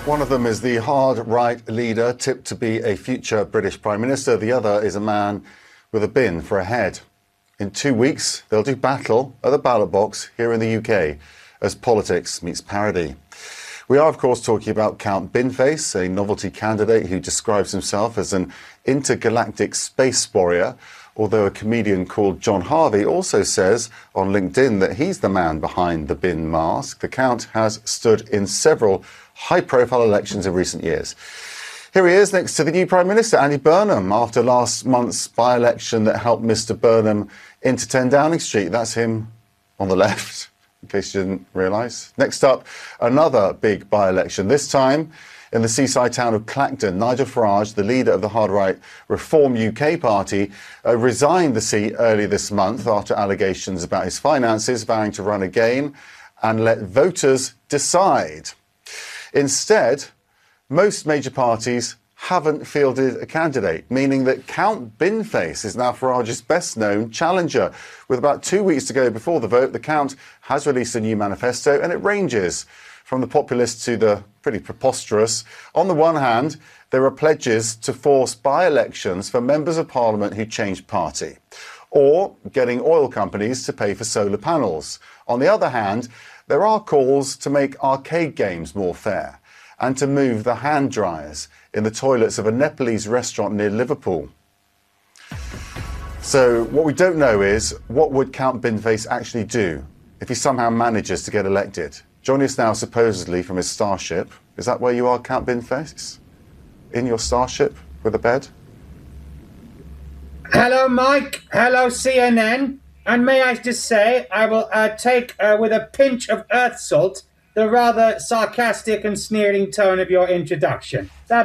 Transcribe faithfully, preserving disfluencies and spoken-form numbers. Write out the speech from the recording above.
One of them is the hard right leader, tipped to be a future British Prime Minister. The other is a man with a bin for a head. In two weeks, they'll do battle at the ballot box here in the U K as politics meets parody. We are, of course, talking about Count Binface, a novelty candidate who describes himself as an intergalactic space warrior, although a comedian called John Harvey also says on LinkedIn that he's the man behind the bin mask. The Count has stood in several high-profile elections in recent years. Here he is next to the new Prime Minister, Andy Burnham, after last month's by-election that helped Mister Burnham into ten Downing Street. That's him on the left, in case you didn't realise. Next up, another big by-election, this time in the seaside town of Clacton. Nigel Farage, the leader of the hard-right Reform U K party, uh, resigned the seat early this month after allegations about his finances, vowing to run again and let voters decide. Instead, most major parties haven't fielded a candidate, meaning that Count Binface is now Farage's best-known challenger. With about two weeks to go before the vote, the Count has released a new manifesto, and it ranges from the populist to the pretty preposterous. On the one hand, there are pledges to force by-elections for members of parliament who change party, or getting oil companies to pay for solar panels. On the other hand, there are calls to make arcade games more fair and to move the hand dryers in the toilets of a Nepalese restaurant near Liverpool. So what we don't know is, what would Count Binface actually do if he somehow manages to get elected? Joining us now supposedly from his starship. Is that where you are, Count Binface? In your starship with a bed? Hello, Mike. Hello, C N N. And may I just say, I will uh, take uh, with a pinch of earth salt the rather sarcastic and sneering tone of your introduction. That